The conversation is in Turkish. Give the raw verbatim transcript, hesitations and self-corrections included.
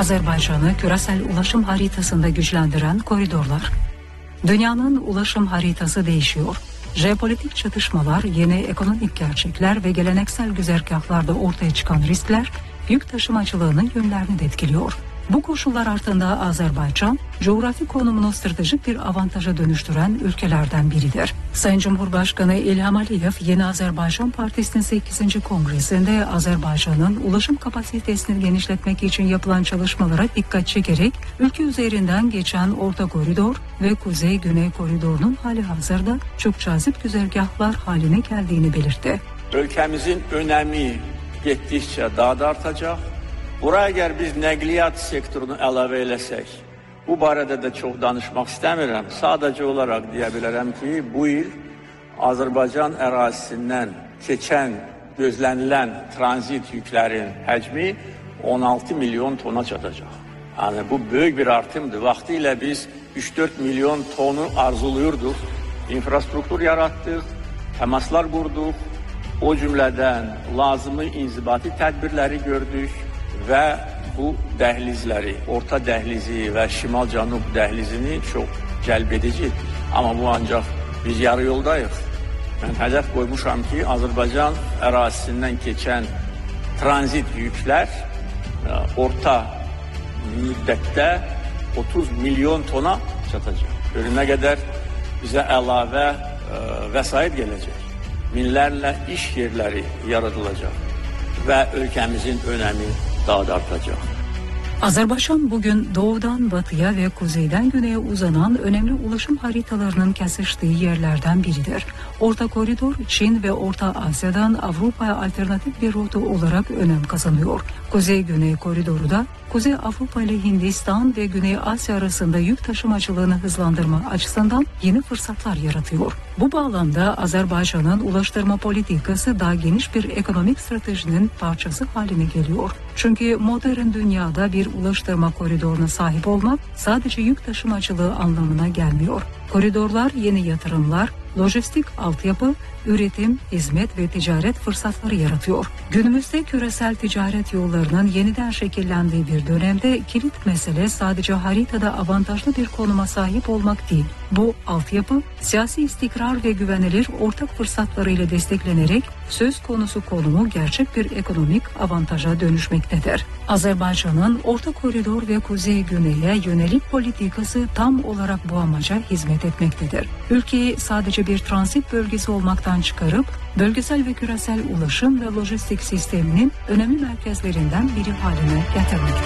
Azerbaycan'ı küresel ulaşım haritasında güçlendiren koridorlar. Dünyanın ulaşım haritası değişiyor. Jeopolitik çatışmalar, yeni ekonomik gerçekler ve geleneksel güzergahlarda ortaya çıkan riskler yük taşımacılığının yönlerini de etkiliyor. Bu koşullar altında Azerbaycan, coğrafi konumunu stratejik bir avantaja dönüştüren ülkelerden biridir. Sayın Cumhurbaşkanı İlham Aliyev, Yeni Azerbaycan Partisi'nin sekizinci kongresinde Azerbaycan'ın ulaşım kapasitesini genişletmek için yapılan çalışmalara dikkat çekerek, ülke üzerinden geçen Orta Koridor ve Kuzey-Güney Koridor'un hali hazırda çok cazip güzergahlar haline geldiğini belirtti. Ülkemizin önemi gittikçe daha da artacak. Buraya eğer biz nəqliyyat sektorunu əlavə eləsək, bu barədə də çox danışmaq istəmirəm. Sadəcə olaraq deyə bilərəm ki, bu il Azərbaycan ərazisindən keçən, gözlənilən tranzit yüklərin həcmi on altı milyon tona çatacaq. Yəni bu böyük bir artımdır. Vaxtilə biz üç dörd milyon tonu arzuluyurduq. İnfrastruktur yaratdıq, təmaslar qurduq. O cümlədən lazımı inzibati tədbirləri gördük. Və bu dəhlizləri, orta dəhlizi və şimal-cənub dəhlizini çox cəlb edici. Amma bu ancaq biz yarı yoldayıq. Mən hədəf qoymuşam ki, Azərbaycan ərazisindən keçən tranzit yüklər orta müddətdə otuz milyon tona çatacaq. Ölümə qədər bizə əlavə ə, vəsait gələcək. Minlərlə iş yerləri yaradılacaq və ölkəmizin önəmi daha da artacak. Azerbaycan bugün doğudan batıya ve kuzeyden güneye uzanan önemli ulaşım haritalarının kesiştiği yerlerden biridir. Orta Koridor, Çin ve Orta Asya'dan Avrupa'ya alternatif bir rota olarak önem kazanıyor. Kuzey-Güney Koridoru da Kuzey Avrupa ile Hindistan ve Güney Asya arasında yük taşımacılığını hızlandırma açısından yeni fırsatlar yaratıyor. Bu bağlamda Azerbaycan'ın ulaştırma politikası daha geniş bir ekonomik stratejinin parçası haline geliyor. Çünkü modern dünyada bir ulaştırma koridoruna sahip olmak sadece yük taşımacılığı anlamına gelmiyor. Koridorlar yeni yatırımlar, lojistik altyapı, üretim, hizmet ve ticaret fırsatları yaratıyor. Günümüzde küresel ticaret yollarının yeniden şekillendiği bir dönemde kilit mesele sadece haritada avantajlı bir konuma sahip olmak değil. Bu altyapı, siyasi istikrar ve güvenilir ortak fırsatlarıyla desteklenerek söz konusu konumu gerçek bir ekonomik avantaja dönüşmektedir. Azerbaycan'ın Orta Koridor ve Kuzey-Güney'e yönelik politikası tam olarak bu amaca hizmet etmektedir. Ülkeyi sadece bir transit bölgesi olmaktan çıkarıp bölgesel ve küresel ulaşım ve lojistik sisteminin önemli merkezlerinden biri haline getirmektedir.